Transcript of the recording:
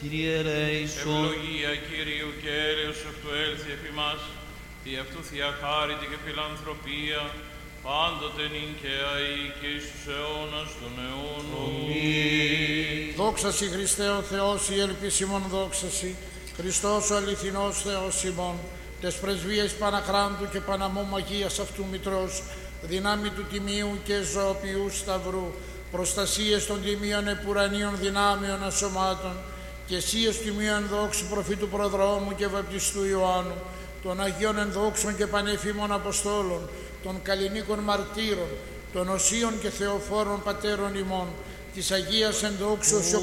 Kyrie eleison. Ευλογία Κυρίου και έλεος αυτού έλθει επί μας, δι' αυτού θεία χάριτη και φιλανθρωπία, πάντοτε νυν και αεί και εις τους αιώνας των αιώνων. Δόξα σοι Χριστέ ο Θεός, η ελπίσιμον δόξα σοι, Χριστός ο αληθινός Θεός ημών, τες πρεσβείες Παναχράντου και Παναμού Μαγείας αυτού Μητρός, δυνάμει του Τιμίου και ζωοποιού Σταυρού, προστασίες των τιμίων επουρανίων δυνάμεων ασωμάτων, και εσύες τιμίων δόξου προφήτου προδρόμου και βαπτιστού Ιωάννου, των Αγίων ενδόξων και πανεφήμων Αποστόλων, των καλλινίκων μαρτύρων, των οσίων και θεοφόρων πατέρων ημών, της Αγίας ενδόξου